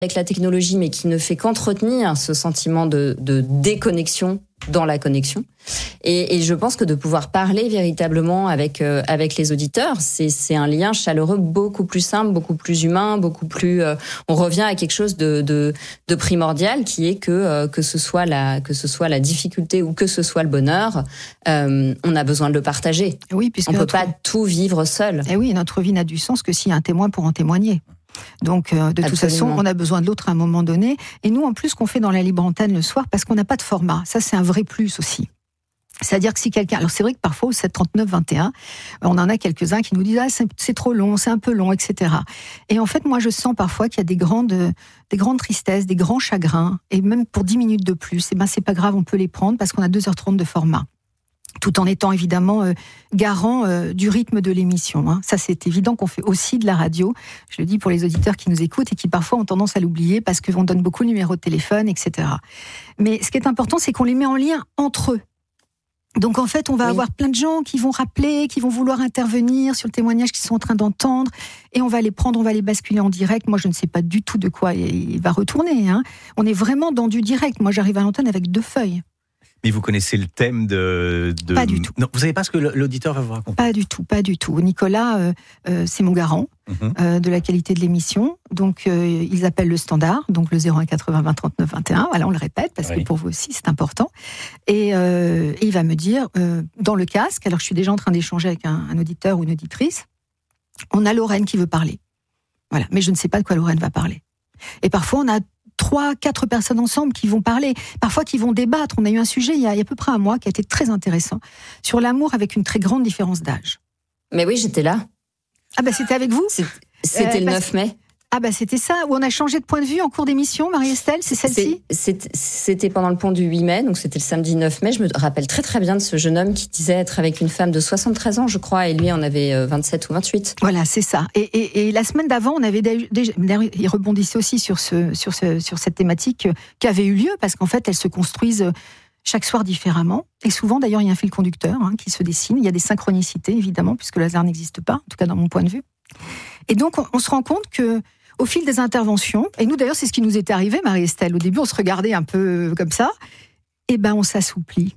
avec la technologie, mais qui ne fait qu'entretenir ce sentiment de déconnexion dans la connexion. Et je pense que de pouvoir parler véritablement avec les auditeurs, c'est un lien chaleureux beaucoup plus simple, beaucoup plus humain, beaucoup plus. On revient à quelque chose de primordial, qui est que ce soit la difficulté ou que ce soit le bonheur, on a besoin de le partager. Oui, puisque on peut pas tout vivre seul. Et oui, notre vie n'a du sens que s'il y a un témoin pour en témoigner. Donc, de toute façon, on a besoin de l'autre à un moment donné. Et nous, en plus, ce qu'on fait dans la libre antenne le soir, parce qu'on n'a pas de format, ça, c'est un vrai plus aussi. C'est-à-dire que si quelqu'un... Alors, c'est vrai que parfois, au 7-39-21, on en a quelques-uns qui nous disent « Ah, c'est trop long, c'est un peu long, etc. » Et en fait, moi, je sens parfois qu'il y a des grandes tristesses, des grands chagrins, et même pour 10 minutes de plus, et ben, c'est pas grave, on peut les prendre parce qu'on a 2h30 de format. Tout en étant évidemment garant du rythme de l'émission. Ça, c'est évident qu'on fait aussi de la radio. Je le dis pour les auditeurs qui nous écoutent et qui parfois ont tendance à l'oublier parce qu'on donne beaucoup le numéro de téléphone, etc. Mais ce qui est important, c'est qu'on les met en lien entre eux. Donc en fait, on va avoir plein de gens qui vont rappeler, qui vont vouloir intervenir sur le témoignage qu'ils sont en train d'entendre, et on va les prendre, on va les basculer en direct. Moi, je ne sais pas du tout de quoi il va retourner. On est vraiment dans du direct. Moi, j'arrive à l'antenne avec 2 feuilles. Mais vous connaissez le thème de... Pas du tout. Non, vous savez pas ce que l'auditeur va vous raconter? Pas du tout. Nicolas, c'est mon garant de la qualité de l'émission. Donc, ils appellent le standard, donc le 01 80 20 39 21. Voilà, on le répète, parce que pour vous aussi, c'est important. Et il va me dire, dans le casque, alors je suis déjà en train d'échanger avec un auditeur ou une auditrice, on a Lorraine qui veut parler. Voilà, mais je ne sais pas de quoi Lorraine va parler. Et parfois, on a 3-4 personnes ensemble qui vont parler, parfois qui vont débattre. On a eu un sujet il y a à peu près un mois qui a été très intéressant, sur l'amour avec une très grande différence d'âge. Mais oui, j'étais là. Ah bah c'était avec vous? C'était le 9 mai. Ah bah c'était ça, où on a changé de point de vue en cours d'émission, Marie-Estelle, c'est celle-ci? C'était pendant le pont du 8 mai, donc c'était le samedi 9 mai. Je me rappelle très très bien de ce jeune homme qui disait être avec une femme de 73 ans, je crois, et lui en avait 27 ou 28. Voilà, c'est ça. Et la semaine d'avant, on avait déjà, il rebondissait aussi sur cette thématique qui avait eu lieu, parce qu'en fait, elles se construisent chaque soir différemment. Et souvent, d'ailleurs, il y a un fil conducteur qui se dessine. Il y a des synchronicités, évidemment, puisque le hasard n'existe pas, en tout cas dans mon point de vue. Et donc, on se rend compte que au fil des interventions, et nous d'ailleurs c'est ce qui nous était arrivé, Marie-Estelle, au début on se regardait un peu comme ça, et ben on s'assouplit.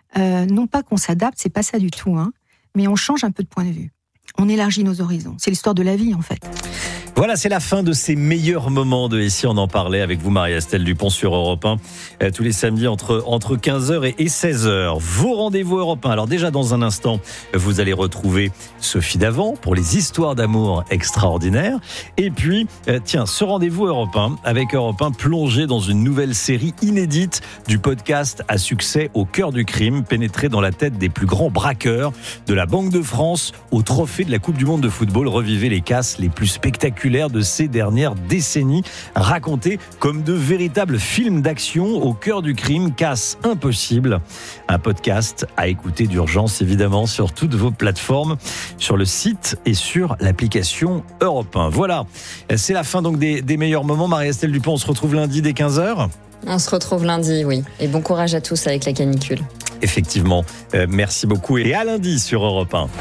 Non pas qu'on s'adapte, c'est pas ça du tout, mais on change un peu de point de vue. On élargit nos horizons. C'est l'histoire de la vie en fait. Voilà, c'est la fin de ces meilleurs moments de Ici on en parlait avec vous, Marie-Estelle Dupont, sur Europe 1, tous les samedis entre 15h et 16h. Vos rendez-vous Europe 1. Alors déjà dans un instant, vous allez retrouver Sophie Davant pour les histoires d'amour extraordinaires. Et puis, ce rendez-vous Europe 1 avec Europe 1 plongé dans une nouvelle série inédite du podcast à succès Au cœur du crime, pénétré dans la tête des plus grands braqueurs de la Banque de France au trophée de la Coupe du Monde de football. Revivez les casses les plus spectaculaires de ces dernières décennies, racontés comme de véritables films d'action. Au cœur du crime, casse impossible. Un podcast à écouter d'urgence, évidemment, sur toutes vos plateformes, sur le site et sur l'application Europe 1. Voilà, c'est la fin donc des meilleurs moments. Marie-Estelle Dupont, on se retrouve lundi dès 15h. On se retrouve lundi, oui. Et bon courage à tous avec la canicule. Effectivement, merci beaucoup et à lundi sur Europe 1.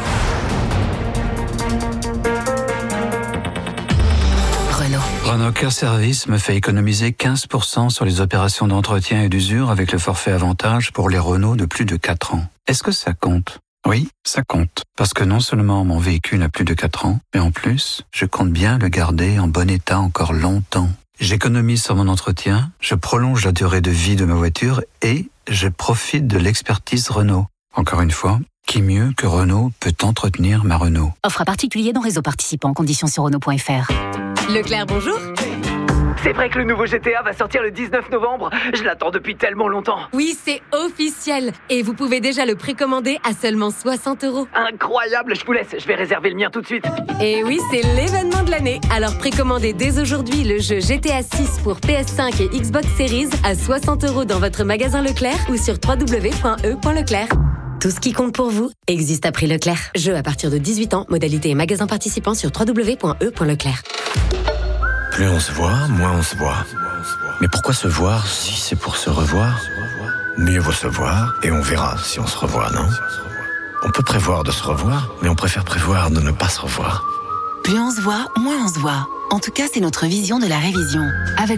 Renault Cœur Service me fait économiser 15% sur les opérations d'entretien et d'usure avec le forfait avantage pour les Renault de plus de 4 ans. Est-ce que ça compte? Oui, ça compte. Parce que non seulement mon véhicule a plus de 4 ans, mais en plus, je compte bien le garder en bon état encore longtemps. J'économise sur mon entretien, je prolonge la durée de vie de ma voiture et je profite de l'expertise Renault. Encore une fois, qui mieux que Renault peut entretenir ma Renault? Offre à particulier dans réseau participant. Conditions sur Renault.fr. Leclerc, bonjour. C'est vrai que le nouveau GTA va sortir le 19 novembre. Je l'attends depuis tellement longtemps. Oui, c'est officiel. Et vous pouvez déjà le précommander à seulement 60 €. Incroyable, je vous laisse. Je vais réserver le mien tout de suite. Et oui, c'est l'événement de l'année. Alors précommandez dès aujourd'hui le jeu GTA 6 pour PS5 et Xbox Series à 60 € dans votre magasin Leclerc ou sur www.e.leclerc. Tout ce qui compte pour vous existe à prix Leclerc. Jeu à partir de 18 ans, modalité et magasin participant sur www.e.leclerc. Plus on se voit, moins on se voit. Mais pourquoi se voir si c'est pour se revoir? Mieux vaut se voir et on verra si on se revoit, non? On peut prévoir de se revoir, mais on préfère prévoir de ne pas se revoir. Plus on se voit, moins on se voit. En tout cas, c'est notre vision de la révision. Avec